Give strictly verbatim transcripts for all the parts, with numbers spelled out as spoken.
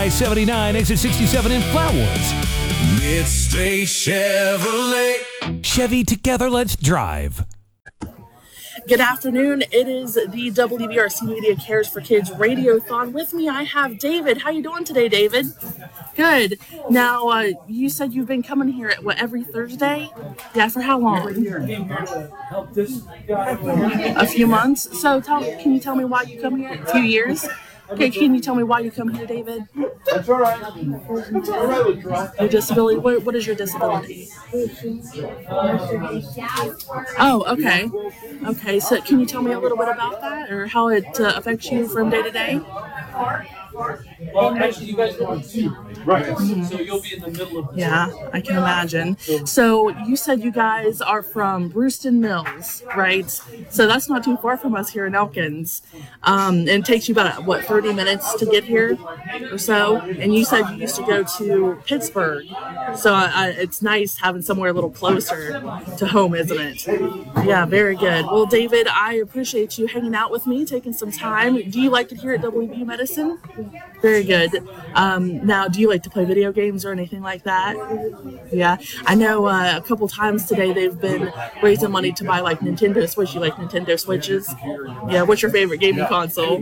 I seventy-nine, exit sixty-seven in Flatwoods. Midstay Chevrolet. Chevy, together, let's drive. Good afternoon. It is the W B R C Media Cares for Kids Radiothon. With me, I have David. How you doing today, David? Good. Now, uh, you said you've been coming here at what, every Thursday? Yeah, for how long? A few months. So, tell, can you tell me why you come here? A few years. Okay, can you tell me why you come here, David? That's all right. That's all right with John. Your disability. What, what is your disability? Oh, okay. Okay, so can you tell me a little bit about that, or how it uh, affects you from day to day? Well, actually, you guys don't see, right? Mm-hmm. So you'll be in the middle of. Yeah, I can imagine. So you said you guys are from Brewston Mills, right? So that's not too far from us here in Elkins. Um, and it takes you about, what, thirty minutes to get here or so? And you said you used to go to Pittsburgh. So uh, it's nice having somewhere a little closer to home, isn't it? Yeah, very good. Well, David, I appreciate you hanging out with me, taking some time. Do you like it here at W B U Medicine? Very good. Um, now, do you like to play video games or anything like that? Yeah. I know uh, a couple times today they've been raising money to buy like Nintendo Switch. You like Nintendo Switches? Yeah. What's your favorite gaming console?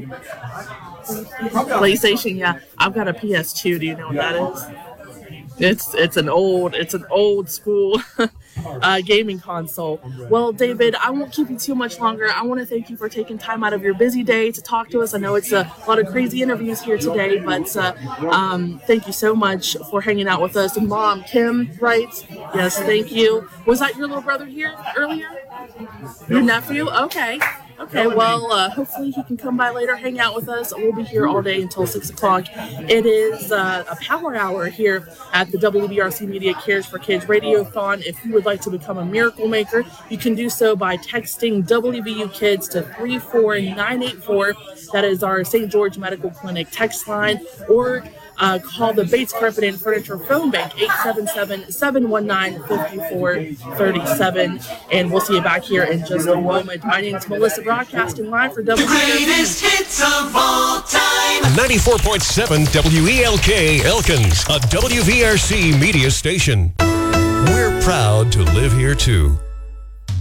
PlayStation. Yeah. I've got a P S two. Do you know what that is? It's it's an old it's an old school uh, gaming console. Well, David, I won't keep you too much longer. I want to thank you for taking time out of your busy day to talk to us. I know it's a lot of crazy interviews here today, but uh, um, thank you so much for hanging out with us. And Mom, Kim, right? Yes, thank you. Was that your little brother here earlier? Your nephew? Okay. Okay, well, uh, hopefully he can come by later, hang out with us. We'll be here all day until six o'clock. It is uh, a power hour here at the W B R C Media Cares for Kids Radiothon. If you would like to become a miracle maker, you can do so by texting W B U Kids to three four nine eight four. That is our Saint George Medical Clinic text line. Or Uh, call the Bates Carpet and Furniture phone bank, eight seven seven, seven one nine, five four three seven. And we'll see you back here in just a moment. My name is Melissa, broadcasting live for W B R C. The greatest hits of all time. ninety-four point seven W E L K Elkins, a W V R C media station. We're proud to live here too.